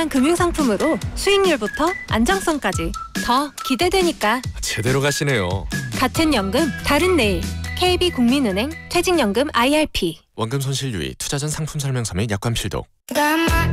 다양한 금융상품으로 수익률부터 안정성까지 더 기대되니까. 제대로 가시네요. 같은 연금 다른 내일. KB국민은행 퇴직연금 IRP. 원금 손실 유의, 투자 전 상품 설명서 및 약관 필독.